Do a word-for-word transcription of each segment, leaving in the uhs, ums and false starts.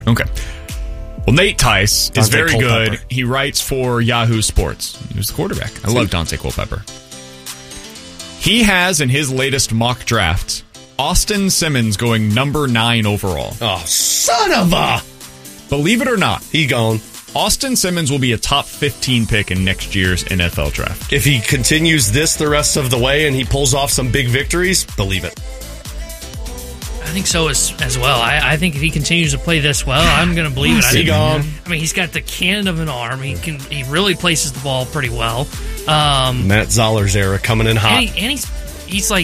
Okay. Well, Nate Tice is Dante very Culpepper. good. He writes for Yahoo Sports. He was the quarterback. I love Dante Culpepper. He has, in his latest mock draft, Austin Simmons going number nine overall. Oh, son of a... Believe it or not, He gone. Austin Simmons will be a top fifteen pick in next year's N F L draft. If he continues this the rest of the way and he pulls off some big victories, believe it. I think so as as well. I, I think if he continues to play this well, I'm going to believe it. I, He think, gone. I mean, he's got the cannon of an arm. He can. He really places the ball pretty well. Um, Matt Zoller's era coming in hot. and, he, and he's he's like,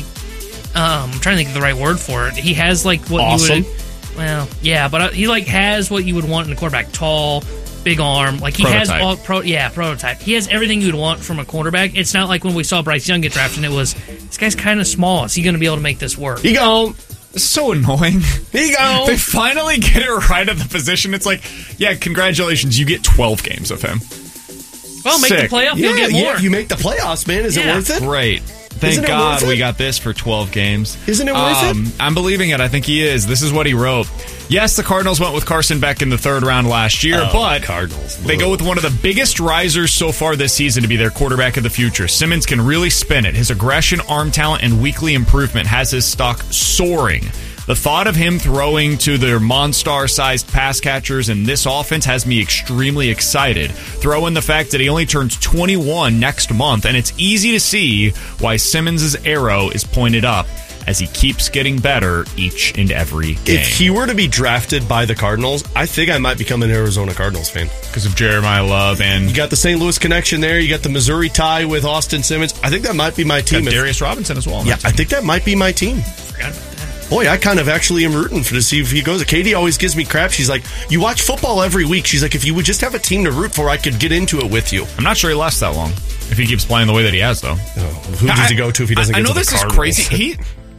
um, I'm trying to think of the right word for it. He has like what Awesome. you would. Well, yeah, but he like has what you would want in a quarterback: tall, big arm. Like he Prototype. has all pro. Yeah, prototype. He has everything you'd want from a quarterback. It's not like when we saw Bryce Young get drafted. And it was this guy's kind of small. Is he going to be able to make this work? He gone. It's so annoying. He gone. They finally get it right at the position. It's like, yeah, congratulations. You get twelve games of him. Well, make Sick. the playoff. Yeah, You'll get more. yeah, you make the playoffs, man. Is Yeah. it worth it? Great. Thank Isn't it God worth we it? got this for twelve games. Isn't it worth it? it? I'm believing it. I think he is. This is what he wrote. Yes, the Cardinals went with Carson Beck in the third round last year, Oh, but Cardinals. they go with one of the biggest risers so far this season to be their quarterback of the future. Simmons can really spin it. His aggression, arm talent, and weekly improvement has his stock soaring. The thought of him throwing to their Monstar-sized pass catchers in this offense has me extremely excited. Throw in the fact that he only turns twenty-one next month, and it's easy to see why Simmons' arrow is pointed up as he keeps getting better each and every game. If he were to be drafted by the Cardinals, I think I might become an Arizona Cardinals fan. Because of Jeremiah Love and You got the Saint Louis connection there. You got the Missouri tie with Austin Simmons. I think that might be my team. got If- Darius Robinson as well. yeah, I think that might be my team. Forgot about that. Boy, I kind of actually am rooting for to see if he goes. Katie always gives me crap. She's like, you watch football every week. She's like, if you would just have a team to root for, I could get into it with you. I'm not sure he lasts that long if he keeps playing the way that he has, though. Oh, who does he go to if he doesn't I, get I know to the this is Cardinals? crazy. He,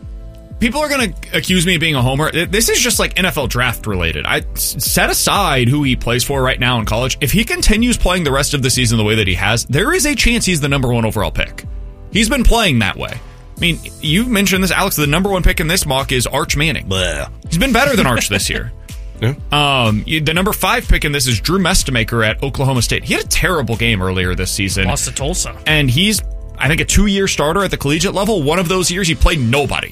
people are going to accuse me of being a homer. This is just like N F L draft related. I set aside who he plays for right now in college. If he continues playing the rest of the season the way that he has, there is a chance he's the number one overall pick. He's been playing that way. I mean, you mentioned this, Alex. The number one pick in this mock is Arch Manning. Bleh. He's been better than Arch this year. Yeah. Um, you- the number five pick in this is Drew Mestemaker at Oklahoma State. He had a terrible game earlier this season. Lost to Tulsa. And he's, I think, a two-year starter at the collegiate level. One of those years, he played nobody.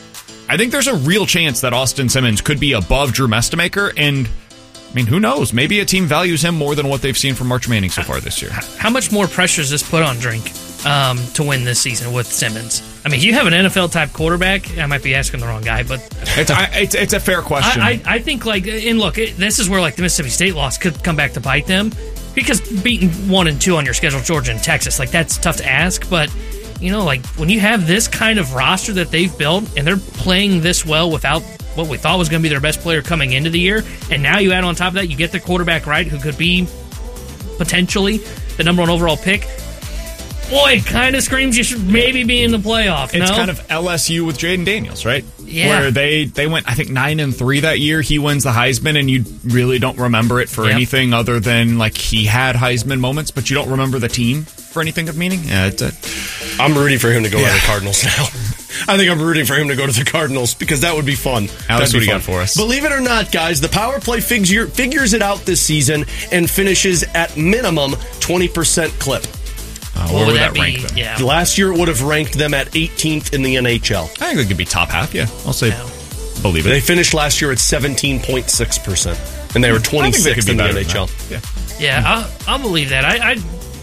I think there's a real chance that Austin Simmons could be above Drew Mestemaker, and, I mean, who knows? Maybe a team values him more than what they've seen from March Manning so far this year. How much more pressure does this put on Drink um, to win this season with Simmons? I mean, you have an N F L-type quarterback. I might be asking the wrong guy, but It's, I, it's, it's a fair question. I, I, I think, like, and look, it, this is where, like, the Mississippi State loss could come back to bite them, because beating one and two on your schedule, Georgia and Texas, like, that's tough to ask, but, you know, like, when you have this kind of roster that they've built, and they're playing this well without what we thought was going to be their best player coming into the year, and now you add on top of that, you get the quarterback right, who could be potentially the number one overall pick. Boy, it kind of screams you should maybe be in the playoff. It's no? kind of L S U with Jaden Daniels, right? Yeah. Where they, they went, I think, nine and three that year. He wins the Heisman, and you really don't remember it for Yep. anything other than, like, he had Heisman moments, but you don't remember the team for anything of meaning. Yeah, it's a, I'm rooting for him to go Yeah. to the Cardinals now. I think I'm rooting for him to go to the Cardinals because that would be fun. Alex, That'd what be do you fun. got for us? Believe it or not, guys, the power play figure, figures it out this season and finishes at minimum twenty percent clip. uh, What where would would that that rank be? them? Yeah. Last year, it would have ranked them at eighteenth in the N H L. I think they could be top half, yeah. I'll say, Yeah. believe it. They finished last year at seventeen point six percent, and they were I think they could twenty-sixth be in the better N than H L. that. Yeah. Yeah, I'll, I'll believe that. I, I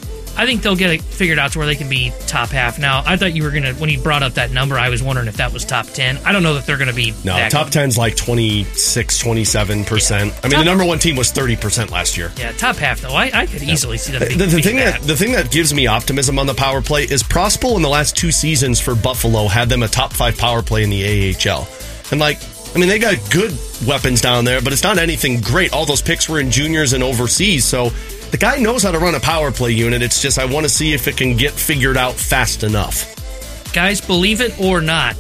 I think they'll get it figured out to where they can be top half. Now, I thought you were going to, when you brought up that number, I was wondering if that was top ten. I don't know that they're going to be No, that top good. ten's like twenty-six, twenty-seven percent. I mean, Top- the number one team was thirty percent last year. Yeah, top half, though. I, I could easily see them The, being, the being thing that. that the thing that gives me optimism on the power play is Prospel in the last two seasons for Buffalo had them a top five power play in the A H L. And like, I mean, they got good weapons down there, but it's not anything great. All those picks were in juniors and overseas, so the guy knows how to run a power play unit. It's just I want to see if it can get figured out fast enough. Guys, believe it or not,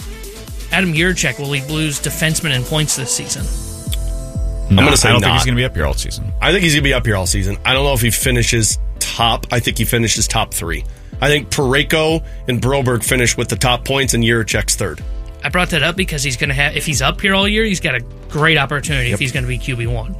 Adam Yurchek will lead Blues defenseman in points this season. No, I'm gonna say I don't think not. he's going to be up here all season. I think he's going to be up here all season. I don't know if he finishes top. I think he finishes top three. I think Parayko and Broberg finish with the top points, and Yurichek's third. I brought that up because he's going to have, if he's up here all year, he's got a great opportunity Yep. if he's going to be Q B one.